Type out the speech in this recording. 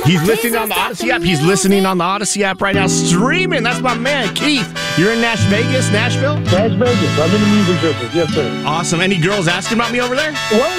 He's listening on the Odyssey app. He's listening on the Odyssey app right now, streaming. That's my man, Keith. You're in Nashville? Las Vegas. I'm in the music business. Yes, sir. Awesome. Any girls asking about me over there? Well,